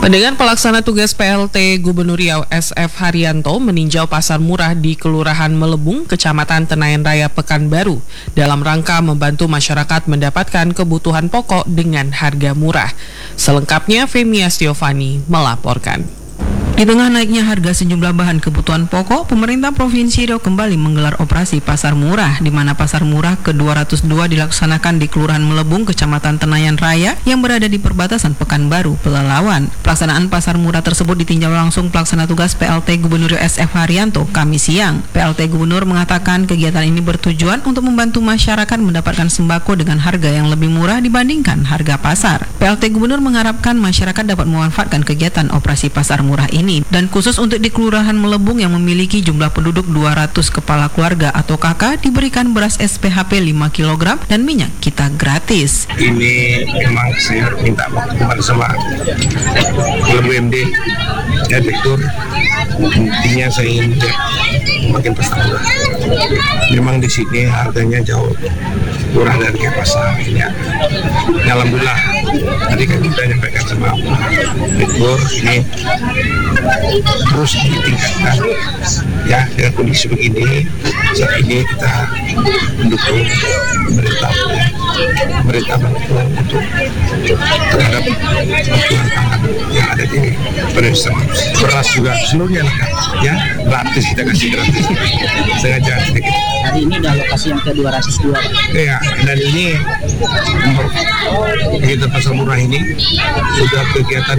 Pendengar, pelaksana tugas PLT Gubernur Riau SF Haryanto meninjau pasar murah di Kelurahan Melebung, Kecamatan Tenayan Raya, Pekanbaru, dalam rangka membantu masyarakat mendapatkan kebutuhan pokok dengan harga murah. Selengkapnya, Femi Astiovani melaporkan. Di tengah naiknya harga sejumlah bahan kebutuhan pokok, pemerintah Provinsi Riau kembali menggelar operasi pasar murah, di mana pasar murah ke-202 dilaksanakan di Kelurahan Melebung, Kecamatan Tenayan Raya, yang berada di perbatasan Pekanbaru, Pelalawan. Pelaksanaan pasar murah tersebut ditinjau langsung pelaksana tugas PLT Gubernur Riau SF Haryanto Kamis siang. PLT Gubernur mengatakan kegiatan ini bertujuan untuk membantu masyarakat mendapatkan sembako dengan harga yang lebih murah dibandingkan harga pasar. PLT Gubernur mengharapkan masyarakat dapat memanfaatkan kegiatan operasi pasar murah ini. Dan khusus untuk di Kelurahan Melebung yang memiliki jumlah penduduk 200 kepala keluarga atau KK diberikan beras SPHP 5 kg dan minyak kita gratis. Ini memang saya minta kepada sama LBMD dan Direktur, intinya saya ingin makin pasar murah. Memang di sini harganya jauh murah dari pasar minyak. Alhamdulillah, tadi kan kita nyampaikan sama Direktur ini terus ditingkatkan ya. Dengan kondisi begini, saat ini kita mendukung pemerintah untuk terhadap kebutuhan pangan yang ada di Indonesia. Beras juga seluruhnya lengkap ya, gratis, kita kasih gratis. Sengaja sedikit. Hari ini udah lokasi yang ke-202. Ya, dan ini kegiatan pasar murah ini sudah kegiatan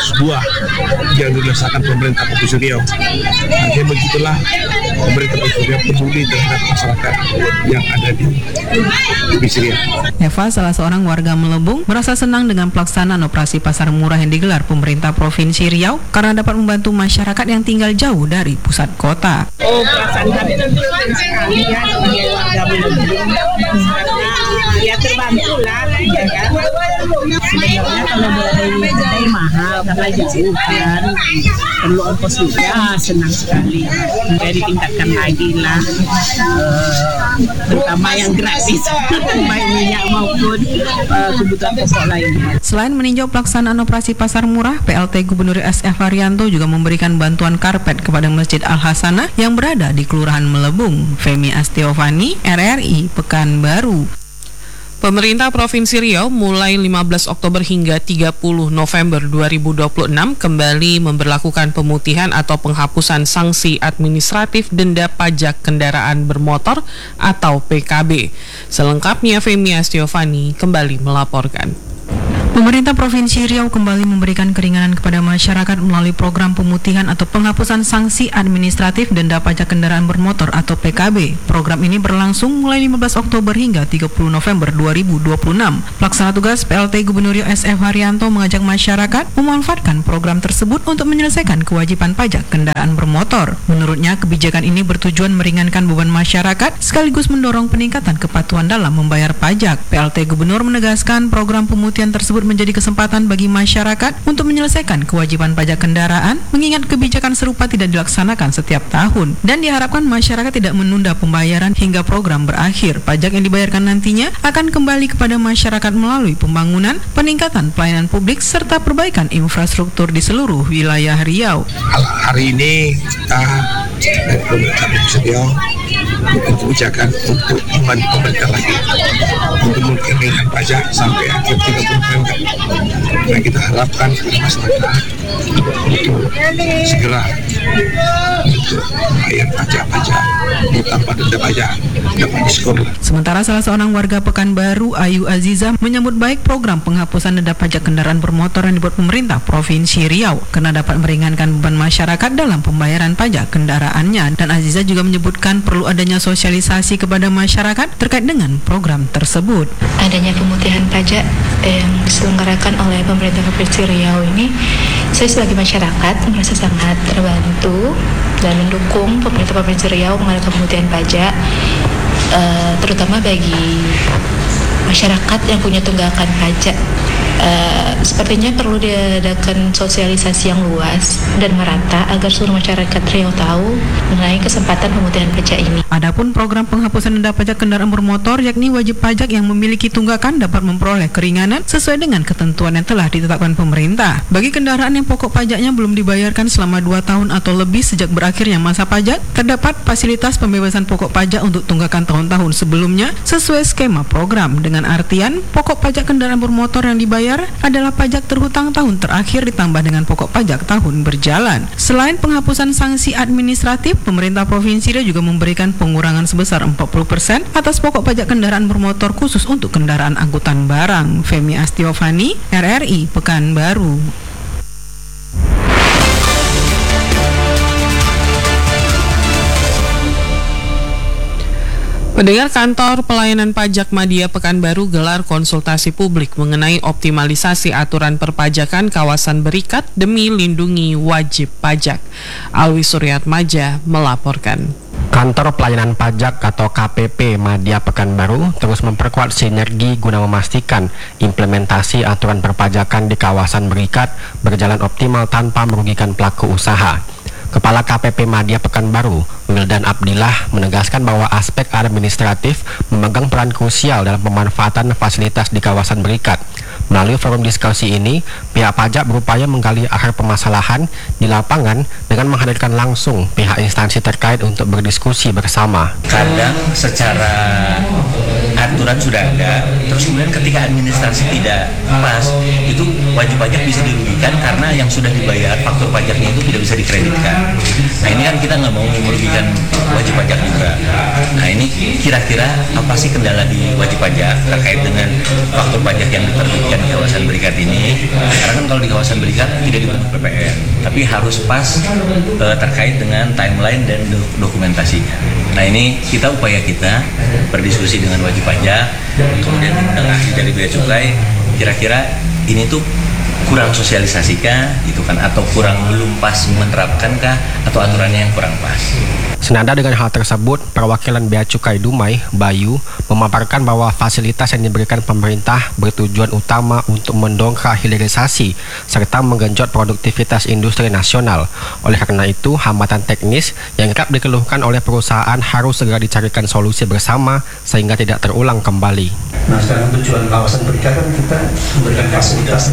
202 yang dilaksanakan pemerintah Provinsi Riau. Artinya begitulah pemerintah Provinsi Riau peduli terhadap masyarakat yang ada di Provinsi Riau. Eva, salah seorang warga Melebung, merasa senang dengan pelaksanaan operasi pasar murah yang digelar pemerintah Provinsi Riau karena dapat membantu masyarakat yang tinggal jauh dari pusat kota. Perasaan kami tentu sekali ya sebagai warga Melebung. Ya terbantulah ya kan. Sebenarnya kalau dari mahal karena jauh kan, perlu ongkos juga, senang sekali. Jadi tingkatkan lagi lah, terutama yang gratis, baik minyak maupun kebutuhan pokok lainnya. Selain meninjau pelaksanaan operasi pasar murah, PLT Gubernur SF Haryanto juga memberikan bantuan karpet kepada Masjid Al-Hasanah yang berada di Kelurahan Melebung. Femi Astiovani, RRI, Pekanbaru. Pemerintah Provinsi Riau mulai 15 Oktober hingga 30 November 2026 kembali memberlakukan pemutihan atau penghapusan sanksi administratif denda pajak kendaraan bermotor atau PKB. Selengkapnya, Femi Astiovani kembali melaporkan. Pemerintah Provinsi Riau kembali memberikan keringanan kepada masyarakat melalui program pemutihan atau penghapusan sanksi administratif denda pajak kendaraan bermotor atau PKB. Program ini berlangsung mulai 15 Oktober hingga 30 November 2026. Pelaksana tugas PLT Gubernur Riau SF Haryanto mengajak masyarakat memanfaatkan program tersebut untuk menyelesaikan kewajiban pajak kendaraan bermotor. Menurutnya, kebijakan ini bertujuan meringankan beban masyarakat sekaligus mendorong peningkatan kepatuhan dalam membayar pajak. PLT Gubernur menegaskan program pemutihan tersebut menjadi kesempatan bagi masyarakat untuk menyelesaikan kewajiban pajak kendaraan, mengingat kebijakan serupa tidak dilaksanakan setiap tahun, dan diharapkan masyarakat tidak menunda pembayaran hingga program berakhir. Pajak yang dibayarkan nantinya akan kembali kepada masyarakat melalui pembangunan, peningkatan pelayanan publik, serta perbaikan infrastruktur di seluruh wilayah Riau. Hari ini kita dari pemerintah Provinsi Riau bukan kebijakan untuk membantu pemerintah lagi untuk menurunkan pajak sampai akhir 30 November. Nah, kita harapkan masyarakat untuk segera untuk membayar pajak tanpa denda pajak dapat diskon. Sementara salah seorang warga Pekanbaru, Ayu Aziza, menyambut baik program penghapusan denda pajak kendaraan bermotor yang dibuat pemerintah Provinsi Riau karena dapat meringankan beban masyarakat dalam pembayaran pajak kendaraannya. Dan Aziza juga menyebutkan perlu adanya sosialisasi kepada masyarakat terkait dengan program tersebut. Adanya pemutihan pajak yang diselenggarakan oleh pemerintah Provinsi Riau ini, saya sebagai masyarakat merasa sangat terbantu dan mendukung pemerintah Provinsi Riau mengadakan pemutihan pajak, terutama bagi masyarakat yang punya tunggakan pajak Sepertinya perlu diadakan sosialisasi yang luas dan merata agar seluruh masyarakat Riau tahu mengenai kesempatan pemutihan pajak ini. Adapun program penghapusan denda pajak kendaraan bermotor, yakni wajib pajak yang memiliki tunggakan dapat memperoleh keringanan sesuai dengan ketentuan yang telah ditetapkan pemerintah. Bagi kendaraan yang pokok pajaknya belum dibayarkan selama 2 tahun atau lebih sejak berakhirnya masa pajak, terdapat fasilitas pembebasan pokok pajak untuk tunggakan tahun-tahun sebelumnya sesuai skema program, dengan artian pokok pajak kendaraan bermotor yang dibayar adalah pajak terhutang tahun terakhir ditambah dengan pokok pajak tahun berjalan. Selain penghapusan sanksi administratif, pemerintah Provinsi Riau juga memberikan pengurangan sebesar 40% atas pokok pajak kendaraan bermotor khusus untuk kendaraan angkutan barang. Femi Astiovani, RRI Pekanbaru. Pendengar, Kantor Pelayanan Pajak Madya Pekanbaru gelar konsultasi publik mengenai optimalisasi aturan perpajakan kawasan berikat demi lindungi wajib pajak. Alwi Suryatmaja melaporkan. Kantor Pelayanan Pajak atau KPP Madya Pekanbaru terus memperkuat sinergi guna memastikan implementasi aturan perpajakan di kawasan berikat berjalan optimal tanpa merugikan pelaku usaha. Kepala KPP Madya Pekanbaru, Wildan Abdillah, menegaskan bahwa aspek administratif memegang peran krusial dalam pemanfaatan fasilitas di kawasan berikat. Melalui forum diskusi ini, pihak pajak berupaya menggali akar permasalahan di lapangan dengan menghadirkan langsung pihak instansi terkait untuk berdiskusi bersama. Kadang secara aturan sudah ada, terus kemudian ketika administrasi tidak pas, itu wajib pajak bisa dirugikan karena yang sudah dibayar faktur pajaknya itu tidak bisa dikreditkan. Nah ini kan kita nggak mau merugikan wajib pajak juga. Nah ini kira-kira apa sih kendala di wajib pajak terkait dengan faktur pajak yang diterbitkan di kawasan berikat ini? Karena kan kalau di kawasan berikat tidak dibentuk PPN, tapi harus pas terkait dengan timeline dan dokumentasinya. Nah ini upaya kita berdiskusi dengan wajib pajak, kemudian dengan ahli dari Bea Cukai, kira-kira ini tuh kurang sosialisasikan gitu kan, atau belum pas menerapkankah, atau aturannya yang kurang pas. Senada dengan hal tersebut, perwakilan Bea Cukai Dumai, Bayu, memaparkan bahwa fasilitas yang diberikan pemerintah bertujuan utama untuk mendongkrak hilirisasi serta menggenjot produktivitas industri nasional. Oleh karena itu, hambatan teknis yang kerap dikeluhkan oleh perusahaan harus segera dicarikan solusi bersama sehingga tidak terulang kembali. Nah, sekarang tujuan kawasan berikat kan kita memberikan fasilitas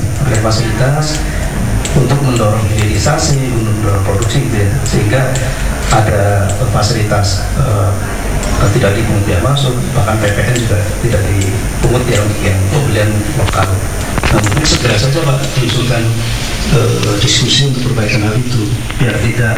untuk mendorong hilirisasi, mendorong produksi gitu ya, sehingga ada fasilitas tidak dipungut biaya masuk, bahkan PPN juga tidak dipungut ya untuk yang pembelian lokal. Nah, mungkin segera saja Pak diusulkan diskusi untuk perbaikan hal itu biar tidak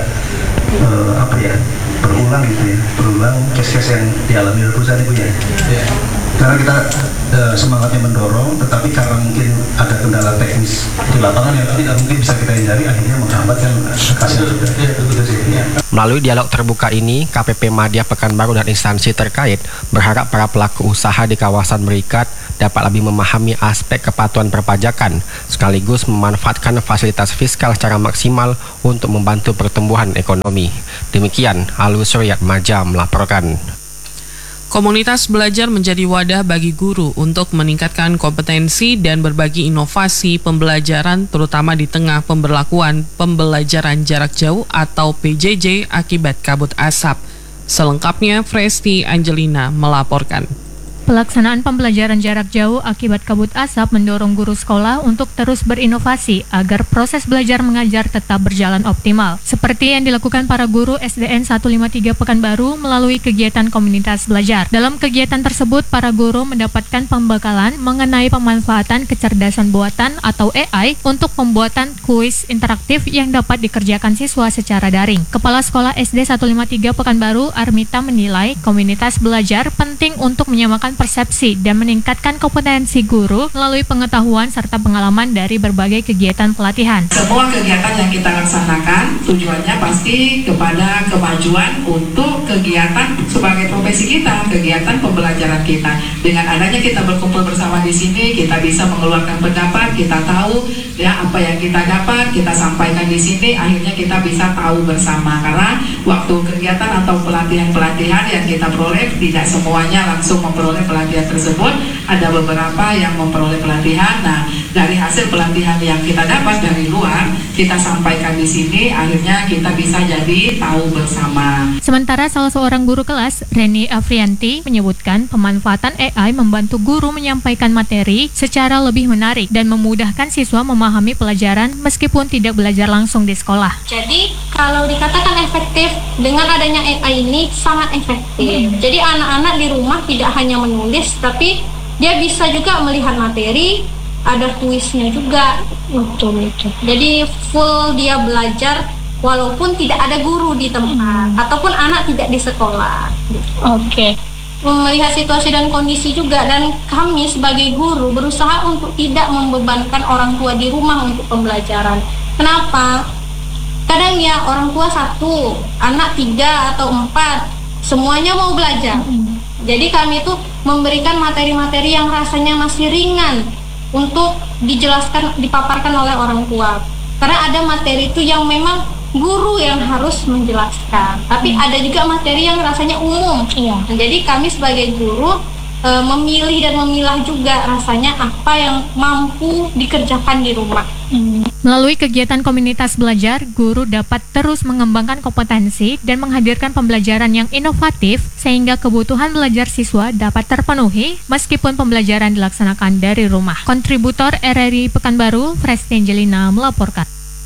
berulang gitu ya, berulang kes-kes yang dialami oleh perusahaan Ibu ya. Karena kita semangatnya mendorong, tetapi karena mungkin ada kendala teknis di lapangan yang tidak mungkin bisa kita hindari, akhirnya menghambatkan kasihan juga. Melalui dialog terbuka ini, KPP Madya Pekanbaru dan instansi terkait berharap para pelaku usaha di kawasan berikat dapat lebih memahami aspek kepatuhan perpajakan, sekaligus memanfaatkan fasilitas fiskal secara maksimal untuk membantu pertumbuhan ekonomi. Demikian, Alwi Suryatmaja melaporkan. Komunitas belajar menjadi wadah bagi guru untuk meningkatkan kompetensi dan berbagi inovasi pembelajaran, terutama di tengah pemberlakuan pembelajaran jarak jauh atau PJJ akibat kabut asap. Selengkapnya, Fresti Angelina melaporkan. Pelaksanaan pembelajaran jarak jauh akibat kabut asap mendorong guru sekolah untuk terus berinovasi agar proses belajar mengajar tetap berjalan optimal. Seperti yang dilakukan para guru SDN 153 Pekanbaru melalui kegiatan komunitas belajar. Dalam kegiatan tersebut, para guru mendapatkan pembekalan mengenai pemanfaatan kecerdasan buatan atau AI untuk pembuatan kuis interaktif yang dapat dikerjakan siswa secara daring. Kepala Sekolah SD 153 Pekanbaru, Armita, menilai komunitas belajar penting untuk menyamakan persepsi dan meningkatkan kompetensi guru melalui pengetahuan serta pengalaman dari berbagai kegiatan pelatihan. Semua kegiatan yang kita laksanakan tujuannya pasti kepada kemajuan untuk kegiatan sebagai profesi kita, kegiatan pembelajaran kita. Dengan adanya kita berkumpul bersama di sini, kita bisa mengeluarkan pendapat, kita tahu ya apa yang kita dapat, kita sampaikan di sini, akhirnya kita bisa tahu bersama. Karena waktu kegiatan atau pelatihan-pelatihan yang kita peroleh tidak semuanya langsung memperoleh pelatihan tersebut, ada beberapa yang memperoleh pelatihan. Nah, dari hasil pelatihan yang kita dapat dari luar, kita sampaikan di sini, akhirnya kita bisa jadi tahu bersama. Sementara salah seorang guru kelas, Reni Afrianti, menyebutkan pemanfaatan AI membantu guru menyampaikan materi secara lebih menarik dan memudahkan siswa memahami pelajaran meskipun tidak belajar langsung di sekolah. Jadi kalau dikatakan efektif, dengan adanya AI ini sangat efektif. Jadi anak-anak di rumah tidak hanya menulis, tapi dia bisa juga melihat materi, ada kuisnya juga. Betul. Jadi full dia belajar walaupun tidak ada guru di tempat ataupun anak tidak di sekolah. Oke. Melihat situasi dan kondisi juga, dan kami sebagai guru berusaha untuk tidak membebankan orang tua di rumah untuk pembelajaran. Kenapa? Kadang ya orang tua 1, anak 3 atau 4, semuanya mau belajar. Jadi kami tuh memberikan materi-materi yang rasanya masih ringan untuk dijelaskan, dipaparkan oleh orang tua. Karena ada materi itu yang memang guru yang harus menjelaskan, tapi ada juga materi yang rasanya umum. Nah, jadi kami sebagai guru memilih dan memilah juga rasanya apa yang mampu dikerjakan di rumah. Melalui kegiatan komunitas belajar, guru dapat terus mengembangkan kompetensi dan menghadirkan pembelajaran yang inovatif sehingga kebutuhan belajar siswa dapat terpenuhi meskipun pembelajaran dilaksanakan dari rumah. Kontributor RRI Pekanbaru, Presti Angelina melaporkan.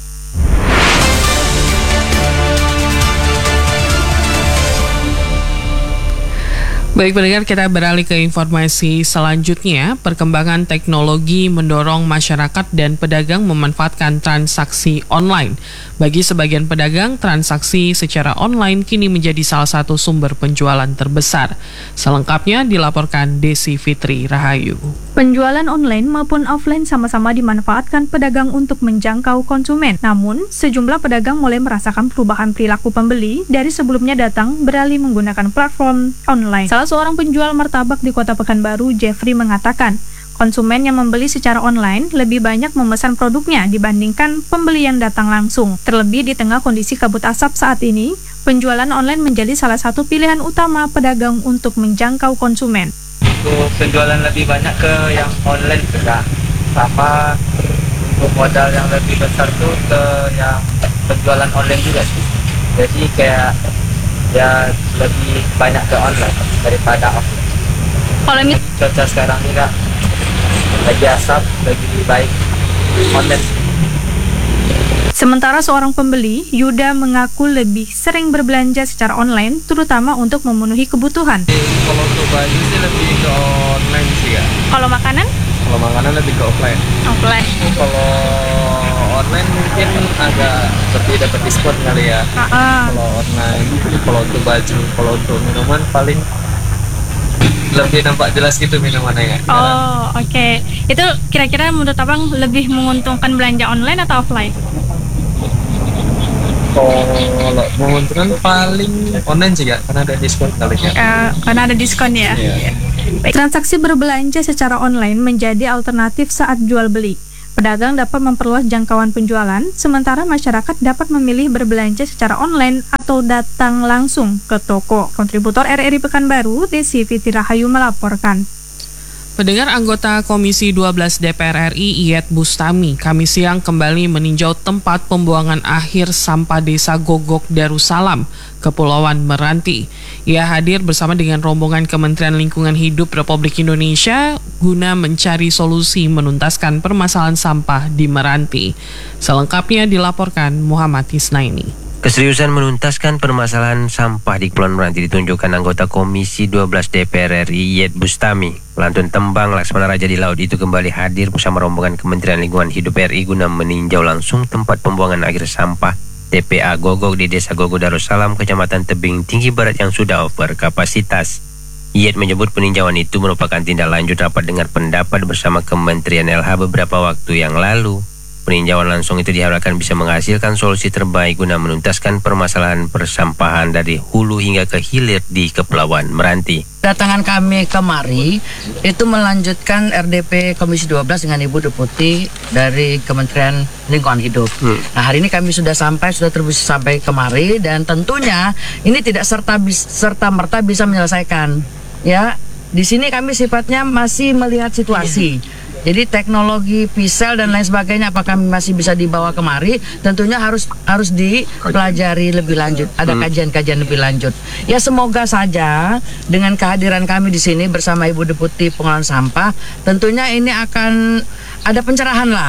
Baik pendengar, kita beralih ke informasi selanjutnya. Perkembangan teknologi mendorong masyarakat dan pedagang memanfaatkan transaksi online. Bagi sebagian pedagang, transaksi secara online kini menjadi salah satu sumber penjualan terbesar. Selengkapnya dilaporkan Desi Fitri Rahayu. Penjualan online maupun offline sama-sama dimanfaatkan pedagang untuk menjangkau konsumen. Namun, sejumlah pedagang mulai merasakan perubahan perilaku pembeli dari sebelumnya datang beralih menggunakan platform online. Salah seorang penjual martabak di Kota Pekanbaru, Jeffrey, mengatakan, konsumen yang membeli secara online lebih banyak memesan produknya dibandingkan pembeli yang datang langsung. Terlebih di tengah kondisi kabut asap saat ini, penjualan online menjadi salah satu pilihan utama pedagang untuk menjangkau konsumen. Untuk penjualan lebih banyak ke yang online juga, sama untuk modal yang lebih besar tuh ke yang penjualan online juga sih. Jadi kayak ya lebih banyak ke online daripada offline. Kalau ini cuaca sekarang juga lagi asap, lagi baik online. Sementara seorang pembeli, Yuda, mengaku lebih sering berbelanja secara online, terutama untuk memenuhi kebutuhan. Kalau untuk baju sih lebih ke online sih ya. Kalau makanan? Kalau makanan lebih ke offline. Offline. Kalau online mungkin agak lebih dapat diskon kali ya. Kalau online, kalau untuk baju, kalau untuk minuman paling lebih nampak jelas gitu minumannya ya. Oh, oke. Itu kira-kira menurut Abang lebih menguntungkan belanja online atau offline? Kalau menguntungkan paling online sih ya, karena ada diskon kali ya. Karena ada diskon ya. Iya. Transaksi berbelanja secara online menjadi alternatif saat jual beli. Pedagang dapat memperluas jangkauan penjualan, sementara masyarakat dapat memilih berbelanja secara online atau datang langsung ke toko. Kontributor RRI Pekanbaru, Desi Fitri Rahayu melaporkan. Pendengar, anggota Komisi 12 DPR RI Iyet Bustami Kamis siang kembali meninjau tempat pembuangan akhir sampah Desa Gogok Darussalam, Kepulauan Meranti. Ia hadir bersama dengan rombongan Kementerian Lingkungan Hidup Republik Indonesia guna mencari solusi menuntaskan permasalahan sampah di Meranti. Selengkapnya dilaporkan Muhammad Hisnaini. Keseriusan menuntaskan permasalahan sampah di Kepulauan Meranti ditunjukkan anggota Komisi 12 DPR RI Iyet Bustami. Pelantun tembang Laksmana Raja di Laut itu kembali hadir bersama rombongan Kementerian Lingkungan Hidup RI guna meninjau langsung tempat pembuangan akhir sampah TPA Gogok di Desa Gogok Darussalam, Kecamatan Tebing Tinggi Barat yang sudah over kapasitas. Iyet menyebut peninjauan itu merupakan tindak lanjut rapat dengar pendapat bersama Kementerian LH beberapa waktu yang lalu. Peninjauan langsung itu diharapkan bisa menghasilkan solusi terbaik guna menuntaskan permasalahan persampahan dari hulu hingga ke hilir di Kepulauan Meranti. Datangan kami kemari itu melanjutkan RDP Komisi 12 dengan Ibu Deputi dari Kementerian Lingkungan Hidup. Nah, hari ini kami sudah terbus sampai kemari, dan tentunya ini tidak serta-merta bisa menyelesaikan. Ya, di sini kami sifatnya masih melihat situasi. Jadi teknologi pisel dan lain sebagainya apakah masih bisa dibawa kemari? Tentunya harus dipelajari lebih lanjut. Ada kajian-kajian lebih lanjut. Ya semoga saja dengan kehadiran kami di sini bersama Ibu Deputi Pengelolaan Sampah, tentunya ini akan ada pencerahan lah.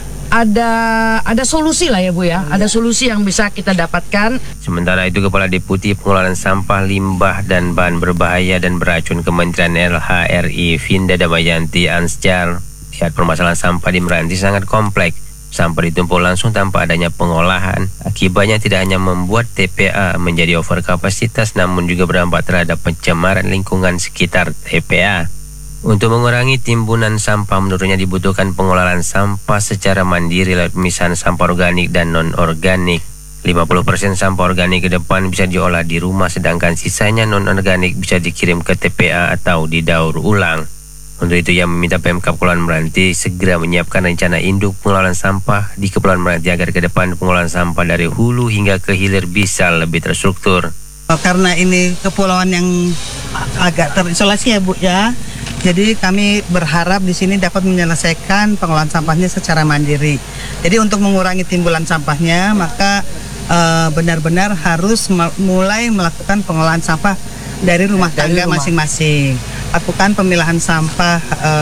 Ada solusi lah ya Bu ya. Ada solusi yang bisa kita dapatkan. Sementara itu Kepala Deputi Pengelolaan Sampah, Limbah dan Bahan Berbahaya dan Beracun Kementerian LHRI Vinda Damayanti Ansjar lihat permasalahan sampah di Meranti sangat kompleks. Sampah ditumpuk langsung tanpa adanya pengolahan. Akibatnya tidak hanya membuat TPA menjadi overkapasitas, namun juga berdampak terhadap pencemaran lingkungan sekitar TPA. Untuk mengurangi timbunan sampah, menurutnya dibutuhkan pengelolaan sampah secara mandiri lewat pemisahan sampah organik dan non-organik. 50% sampah organik ke depan bisa diolah di rumah, sedangkan sisanya non-organik bisa dikirim ke TPA atau didaur ulang. Untuk itu ia meminta Pemkab Kepulauan Meranti segera menyiapkan rencana induk pengelolaan sampah di Kepulauan Meranti agar ke depan pengelolaan sampah dari hulu hingga ke hilir bisa lebih terstruktur. Karena ini kepulauan yang agak terisolasi ya Bu ya. Jadi kami berharap di sini dapat menyelesaikan pengelolaan sampahnya secara mandiri. Jadi untuk mengurangi timbulan sampahnya, maka benar-benar harus mulai melakukan pengelolaan sampah dari rumah tangga masing-masing. Lakukan pemilahan sampah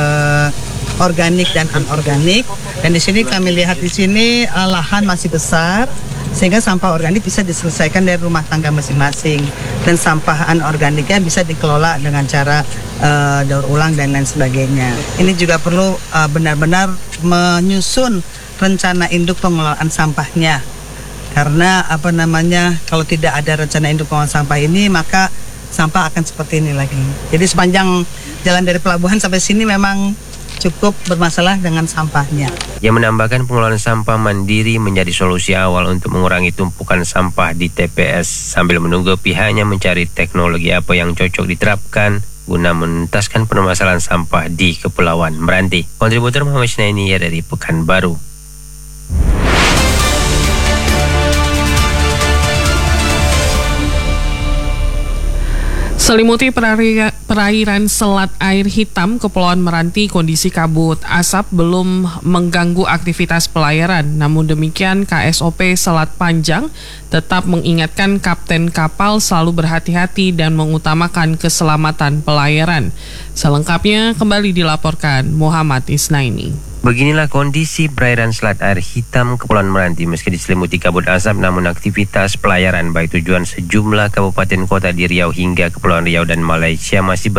organik dan anorganik. Dan di sini kami lihat di sini lahan masih besar, sehingga sampah organik bisa diselesaikan dari rumah tangga masing-masing, dan sampah anorganiknya bisa dikelola dengan cara daur ulang dan lain sebagainya. Ini juga perlu benar-benar menyusun rencana induk pengelolaan sampahnya, karena kalau tidak ada rencana induk pengelolaan sampah ini, maka sampah akan seperti ini lagi. Jadi sepanjang jalan dari pelabuhan sampai sini memang cukup bermasalah dengan sampahnya. Ia menambahkan pengelolaan sampah mandiri menjadi solusi awal untuk mengurangi tumpukan sampah di TPS sambil menunggu pihaknya mencari teknologi apa yang cocok diterapkan guna menuntaskan permasalahan sampah di Kepulauan Meranti. Kontributor Muhammad Synaini dari Pekanbaru. Selimuti perairan Selat Air Hitam Kepulauan Meranti, kondisi kabut asap belum mengganggu aktivitas pelayaran. Namun demikian, KSOP Selat Panjang tetap mengingatkan kapten kapal selalu berhati-hati dan mengutamakan keselamatan pelayaran. Selengkapnya kembali dilaporkan Muhammad Isnaini. Beginilah kondisi perairan Selat Air Hitam Kepulauan Meranti. Meski diselimuti kabut asap, namun aktivitas pelayaran baik tujuan sejumlah kabupaten kota di Riau hingga Kepulauan Riau dan Malaysia masih